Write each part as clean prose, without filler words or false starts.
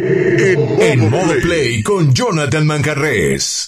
En modo play con Jonathan Manjarrés.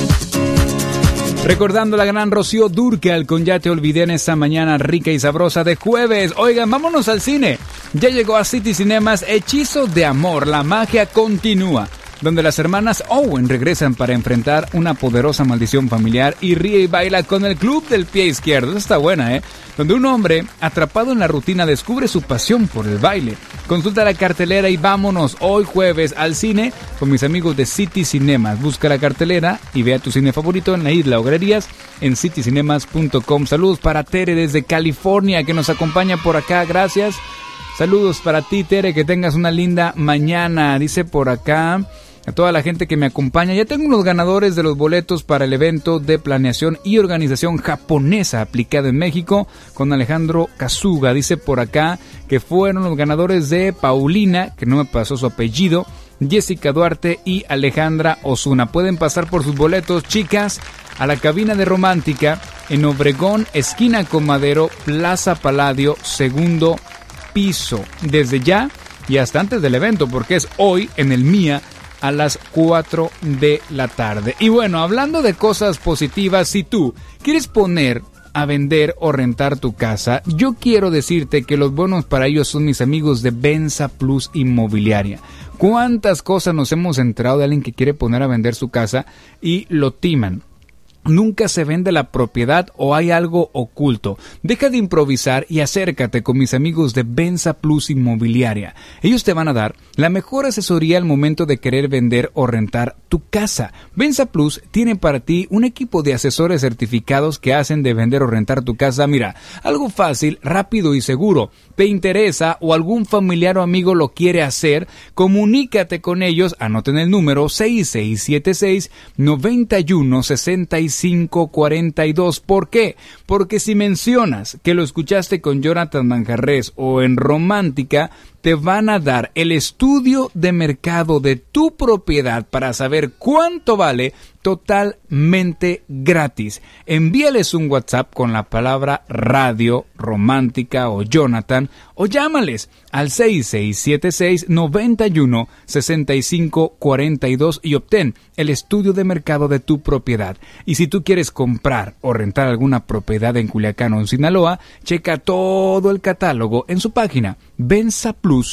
Recordando la gran Rocío Dúrcal con Ya te olvidé en esta mañana rica y sabrosa de jueves. Oigan, vámonos al cine. Ya llegó a City Cinemas Hechizo de Amor, la magia continúa, donde las hermanas Owen regresan para enfrentar una poderosa maldición familiar y ríe y baila con el club del pie izquierdo. Eso está buena, donde un hombre atrapado en la rutina descubre su pasión por el baile. Consulta la cartelera y vámonos hoy jueves al cine con mis amigos de City Cinemas. Busca la cartelera y vea tu cine favorito en la isla o galerías en citycinemas.com. Saludos para Tere desde California que nos acompaña por acá, gracias. Saludos para ti, Tere, que tengas una linda mañana. Dice por acá a toda la gente que me acompaña, ya tengo unos ganadores de los boletos para el evento de planeación y organización japonesa aplicado en México con Alejandro Kazuga. Dice por acá que fueron los ganadores de Paulina, que no me pasó su apellido, Jessica Duarte y Alejandra Osuna. Pueden pasar por sus boletos, chicas, a la cabina de Romántica en Obregón, esquina con Madero, Plaza Palladio, segundo piso. Desde ya y hasta antes del evento, porque es hoy en el MIA a las 4 de la tarde. Y bueno, hablando de cosas positivas, si tú quieres poner a vender o rentar tu casa, yo quiero decirte que los bonos para ellos son mis amigos de Venza Plus Inmobiliaria. ¿Cuántas cosas nos hemos enterado de alguien que quiere poner a vender su casa y lo timan? Nunca se vende la propiedad o hay algo oculto. Deja de improvisar y acércate con mis amigos de Venza Plus Inmobiliaria. Ellos te van a dar la mejor asesoría al momento de querer vender o rentar tu casa. Venza Plus tiene para ti un equipo de asesores certificados que hacen de vender o rentar tu casa. Mira, algo fácil, rápido y seguro. ¿Te interesa o algún familiar o amigo lo quiere hacer? Comunícate con ellos. Anoten el número 6676-916542. ¿Por qué? Porque si mencionas que lo escuchaste con Jonathan Manjarrés o en Romántica, te van a dar el estudio de mercado de tu propiedad para saber cuánto vale, totalmente gratis. Envíales un WhatsApp con la palabra radio, Romántica o Jonathan o llámales al 6676-916542 y obtén el estudio de mercado de tu propiedad. Y si tú quieres comprar o rentar alguna propiedad en Culiacán o en Sinaloa, checa todo el catálogo en su página venzaplus.com.